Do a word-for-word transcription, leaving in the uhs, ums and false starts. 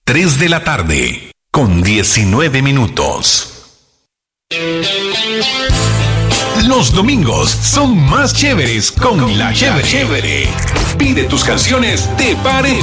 tres de la tarde, con diecinueve minutos. Los domingos son más chéveres con, con La Chévere. Chévere. Pide tus canciones de par en